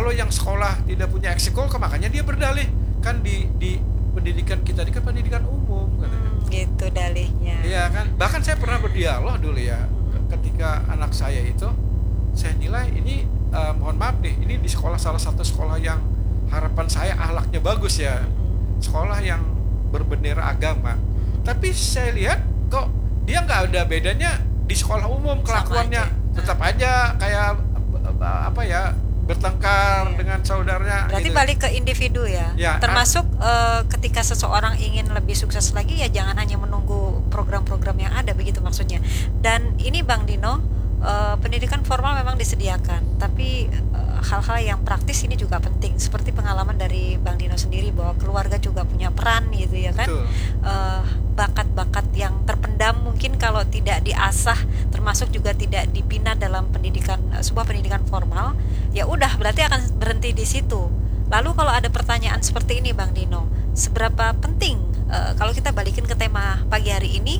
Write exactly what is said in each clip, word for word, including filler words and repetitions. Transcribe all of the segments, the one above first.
Kalau yang sekolah tidak punya ekskul, makanya dia berdalih kan di di pendidikan kita ini kan pendidikan umum katanya. Hmm, gitu dalihnya. Iya kan. Bahkan saya pernah berdialog dulu ya ketika anak saya itu, saya nilai ini uh, mohon maaf nih, ini di sekolah salah satu sekolah yang harapan saya akhlaknya bagus ya, sekolah yang berbendera agama. Tapi saya lihat kok dia nggak ada bedanya di sekolah umum kelakuannya, aja. tetap aja kayak apa ya, bertengkar ya. Dengan saudaranya. Berarti gitu. Balik ke individu ya. Ya Termasuk uh, ketika seseorang ingin lebih sukses lagi ya jangan hanya menunggu program-program yang ada, begitu maksudnya. Dan ini Bang Dino, uh, pendidikan formal memang disediakan, tapi uh, hal-hal yang praktis ini juga penting. Seperti pengalaman dari Bang Dino sendiri bahwa keluarga juga punya peran gitu ya kan. Uh, bakat-bakat yang terpendam mungkin kalau tidak diasah, termasuk juga tidak dibina dalam pendidikan sebuah pendidikan formal, ya udah berarti akan berhenti di situ. Lalu kalau ada pertanyaan seperti ini Bang Dino, seberapa penting uh, kalau kita balikin ke tema pagi hari ini,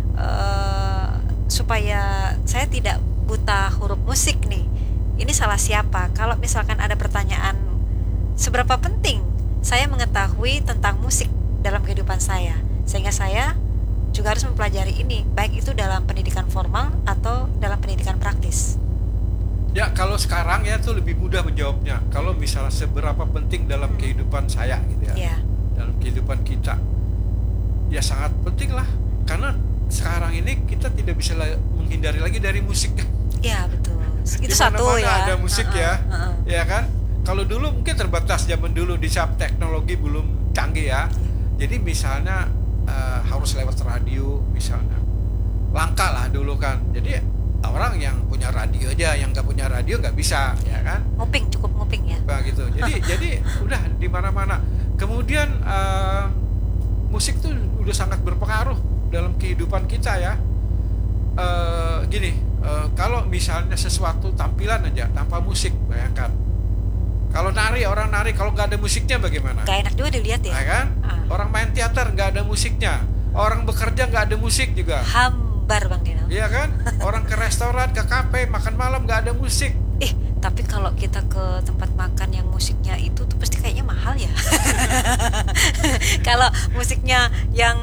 uh, supaya saya tidak buta huruf musik nih, ini salah siapa? Kalau misalkan ada pertanyaan, seberapa penting saya mengetahui tentang musik dalam kehidupan saya, sehingga saya juga harus mempelajari ini, baik itu dalam pendidikan formal atau dalam pendidikan praktis. Ya kalau sekarang ya tuh lebih mudah menjawabnya. Kalau misalnya seberapa penting dalam hmm. kehidupan saya gitu ya, yeah. dalam kehidupan kita, ya sangat penting lah. Karena sekarang ini kita tidak bisa menghindari lagi dari musik. Ya betul. Itu dimana satu mana ya. ada musik uh-uh, ya, uh-uh. ya kan. Kalau dulu mungkin terbatas zaman dulu di saat teknologi belum canggih ya. Jadi misalnya uh, harus lewat radio misalnya, langka lah dulu kan. Jadi orang yang punya radio aja, yang nggak punya radio nggak bisa, ya kan? Nguping, cukup nguping ya. Nah, gitu. Jadi jadi udah di mana-mana. Kemudian uh, musik tuh udah sangat berpengaruh dalam kehidupan kita ya. Uh, gini, uh, kalau misalnya sesuatu tampilan aja tanpa musik, bayangkan. Kalau nari, orang nari kalau nggak ada musiknya bagaimana? Gak enak juga dilihat ya. Nah, kan? Ah. Orang main teater nggak ada musiknya, orang bekerja nggak ada musik juga. Hambar Bang Dino. Iya kan? Orang ke restoran, ke kafe, makan malam nggak ada musik. Eh, tapi kalau kita ke tempat makan yang musiknya itu tuh pasti kayaknya mahal ya. Kalau musiknya yang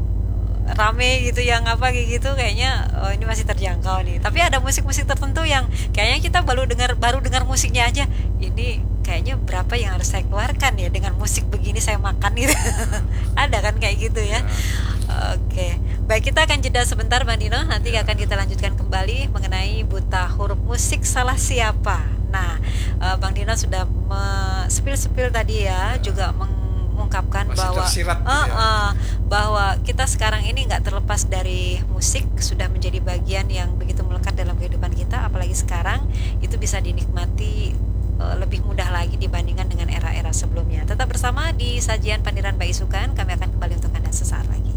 rame gitu, yang apa gitu, kayaknya oh ini masih terjangkau nih. Tapi ada musik-musik tertentu yang kayaknya kita baru dengar baru dengar musiknya aja. Ini kayaknya berapa yang harus saya keluarkan ya dengan musik begini saya makan gitu. Ada kan kayak gitu ya. Oke, baik, kita akan jeda sebentar Bang Dino, nanti akan kita lanjutkan kembali mengenai buta huruf musik salah siapa. Nah, uh, Bang Dino sudah sepil-sepil tadi ya, juga mengungkapkan masih bahwa tersirat, uh, ya. uh, bahwa kita sekarang ini nggak terlepas dari musik, sudah menjadi bagian yang begitu melekat dalam kehidupan kita, apalagi sekarang itu bisa dinikmati uh, lebih mudah lagi dibandingkan dengan era-era sebelumnya. Tetap bersama di sajian Pandiran Mbak Isukan, kami akan kembali untuk Anda sesaat lagi.